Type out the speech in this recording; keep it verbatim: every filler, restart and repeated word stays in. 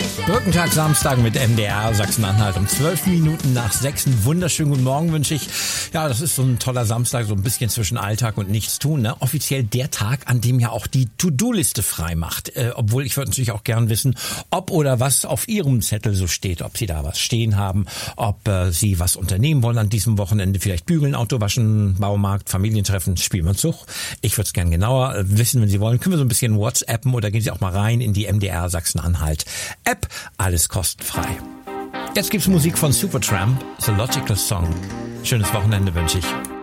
Brückentag Samstag mit M D R Sachsen-Anhalt um zwölf Minuten nach sechs. Einen wunderschönen guten Morgen wünsche ich. Ja, das ist so ein toller Samstag, so ein bisschen zwischen Alltag und Nichtstun. Ne? Offiziell der Tag, an dem ja auch die To-Do-Liste frei macht. Äh, obwohl ich würde natürlich auch gern wissen, ob oder was auf Ihrem Zettel so steht. Ob Sie da was stehen haben, ob äh, Sie was unternehmen wollen an diesem Wochenende. Vielleicht bügeln, Auto waschen, Baumarkt, Familientreffen, Spielmannzug. Ich würde es gern genauer äh, wissen, wenn Sie wollen. Können wir so ein bisschen WhatsAppen oder gehen Sie auch mal rein in die M D R Sachsen-Anhalt App. Alles kostenfrei. Jetzt gibt's Musik von Supertramp, The Logical Song. Schönes Wochenende wünsche ich.